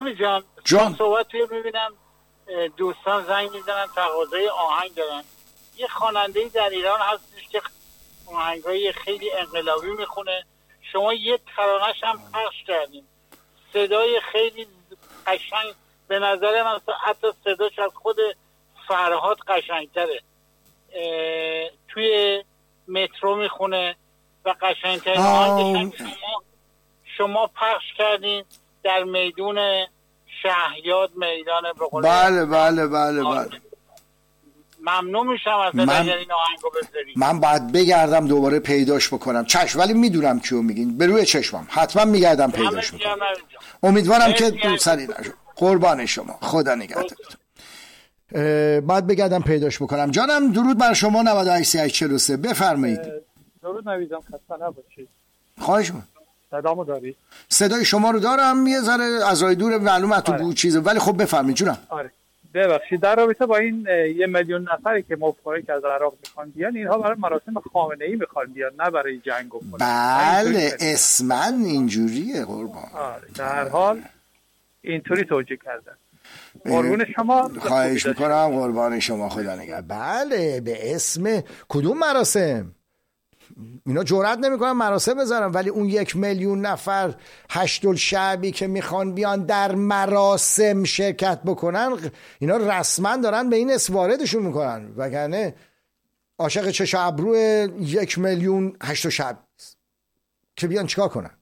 رامین جان صحبت رو میبینم دوستان زنگ میزنن تقاضای آهنگ دارن. یه خواننده‌ای در ایران هستش که آهنگای خیلی انقلابی میخونه، شما یه ترانه‌ش هم پخش کردین، صدای خیلی قشنگ، به نظر من حتی صداش از خود فرهاد قشنگتره، توی مترو میخونه و قشنگترین آهنگش شما پخش کردین در میدون شهیاد، میدان بقول. بله. ممنون میشم از این آهنگو بذارید. من باید بگردم دوباره پیداش بکنم. چشم، ولی میدونم کیو میگین، به روی چشمم حتما میگردم پیداش میکنم. امیدوارم که دوستانی نشو. قربان شما، خدا نگهدارتون. باید بگردم پیداش بکنم. جانم درود بر شما. 9843 بفرمایید. درود نویدم، خسته نباشید. خواهش می‌کنم. صدامو داری؟ صدای شما رو دارم، یه ذره از راه دور معلومه تو بود چیزه، ولی خب بفرمایید جونم. آره ببخشید، در رابطه با این 1 میلیون نفری که مفکری که از عراق میخوان بیان، اینها برای مراسم خامنه‌ای میخوان بیان، نه برای جنگ و بله اسماً اینجوریه قربان. آره در هر حال اینطوری توجیه کردن. قربون شما، خواهش میکنم. قربان شما، خدا نگهدار. بله به اسم کدوم مراسم؟ اینا جرئت نمیکنن مراسم بذارن، ولی اون 1 میلیون نفر هشت‌الشعبی که میخوان بیان در مراسم شرکت بکنن، اینا رسما دارن به این اسم واردشون میکنن، وگرنه عاشق چش ابرو 1 میلیون هشت‌الشعب که بیان چیکار کنن؟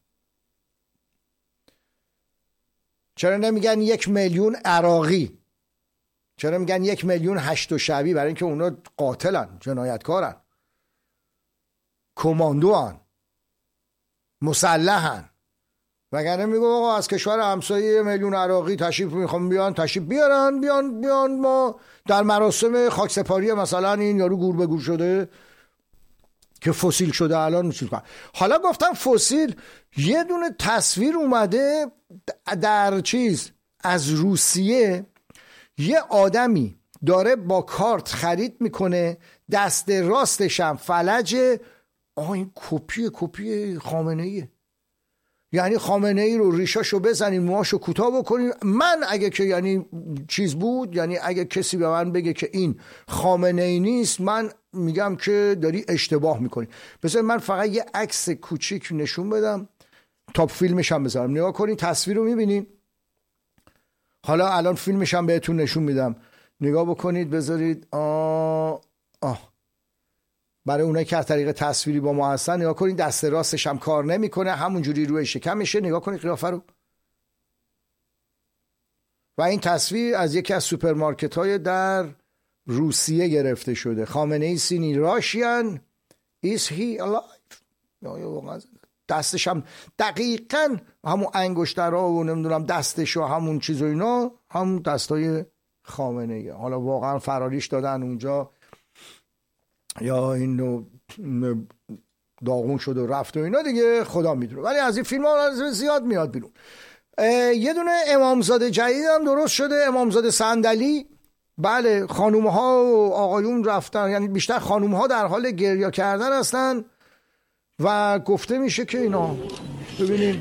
چرا نمیگن 1 میلیون عراقی؟ چرا میگن 1 میلیون هشت‌الشعبی؟ برای اینکه اونا قاتلن، جنایتکارن، کماندوان، مسلحن. وگرنه میگم آقا از کشور همسایه 1 میلیون عراقی تشریف میخوام بیان، تشریف بیان ما در مراسم خاکسپاری مثلا این یارو گور به گور شده که فسیل شده الان میشه. حالا گفتم فسیل، یه دونه تصویر اومده در چیز از روسیه، یه آدمی داره با کارت خرید میکنه، دست راستش هم فلجه. این کپی خامنه‌ایه. یعنی خامنه‌ای رو ریشاشو بزنیم، موهاشو کوتاه بکنیم. من اگه که یعنی چیز بود، یعنی اگه کسی به من بگه که این خامنه‌ای نیست، من میگم که داری اشتباه میکنی. بذار من فقط یه عکس کوچیک نشون بدم تا فیلمش هم بذارم. نگاه کنین، تصویر رو میبینین. حالا الان فیلمش هم بهتون نشون میدم، نگاه بکنید. بذارید برای اونایی که از طریق تصویری با ما هستن نگاه کنید، دست راستش هم کار نمیکنه، همونجوری روی شکمشه. نگاه کنید قیافه رو. و این تصویر از یکی از سوپرمارکت‌های در روسیه گرفته شده. خامنه‌ای سینی راشیان is he alive. دستش هم دقیقاً همون انگشترها و نمیدونم دستش و همون چیز و اینا همون دستای خامنه‌ای. حالا واقعا فراریش دادن اونجا یا اینو داغون شد و رفت و اینا دیگه خدا میدونه، ولی از این فیلم ها زیاد میاد بیرون. یه دونه امامزاده جدید هم درست شده، امامزاده صندلی. بله خانوم ها و آقایون رفتن، یعنی بیشتر خانوم ها در حال گریه کردن هستن و گفته میشه که اینا ببینیم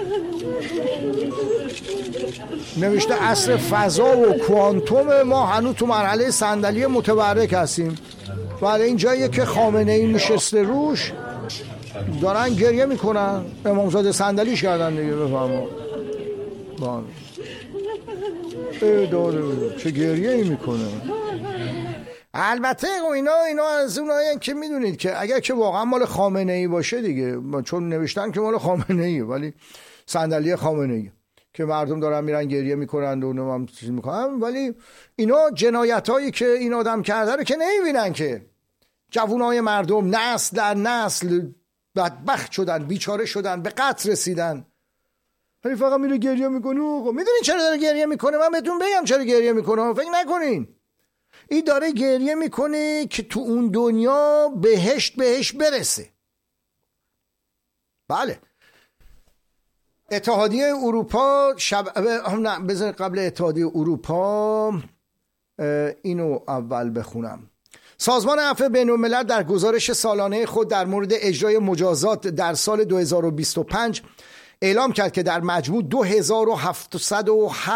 نوشته عصر فضا و کوانتوم، ما هنوز تو مرحله صندلی متبرک هستیم. ولی این جاییه که خامنه‌ای نشسته روش، دارن گریه میکنن. امامزاده صندلیش کردن دیگه. بفرما چه گریه ای میکنه. البته اینا از اونایی که میدونید که اگر که واقعا مال خامنه‌ای باشه دیگه، چون نوشتن که مال خامنه‌ایه، ولی صندلی خامنه‌ای که مردم دارن میرن گریه میکنن و اونم چیز میکنن، ولی اینا جنایتایی که این آدم کرده رو که نمیبینن که. جوانای مردم نسل در نسل بدبخت شدن، بیچاره شدن، به قتل رسیدن، ولی فقط میره گریه میکنه. میدونین چرا داره گریه میکنه؟ من بهتون بگم چرا گریه میکنه، فکر نکنین. این داره گریه میکنه که تو اون دنیا بهش برسه. بله اتحادیه اروپا بذار قبل اتحادیه اروپا اینو اول بخونم. سازمان عفو بین‌الملل در گزارش سالانه خود در مورد اجرای مجازات در سال 2025 اعلام کرد که در مجموع 2707